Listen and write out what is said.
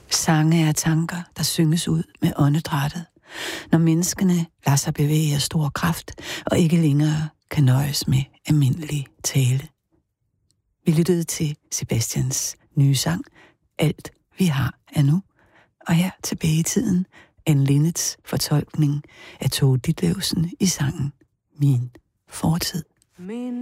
Sange er tanker, der synges ud med åndedrættet, når menneskene lader sig bevæge af stor kraft og ikke længere kan nøjes med almindelig tale. Vi lyttede til Sebastians nye sang, Alt vi har er nu, og her tilbage i tiden, Anne Linnets fortolkning af Tove Ditlevsen i sangen Min fortid.